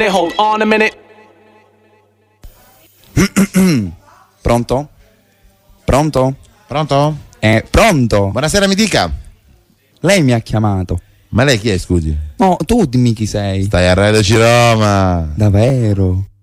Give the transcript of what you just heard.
minute, hold on a minute. Pronto? Pronto? Pronto? Pronto? Buonasera, mi dica. Lei mi ha chiamato. Ma lei chi è, scusi? No, tu dimmi chi sei. Stai a Radio Roma. Davvero?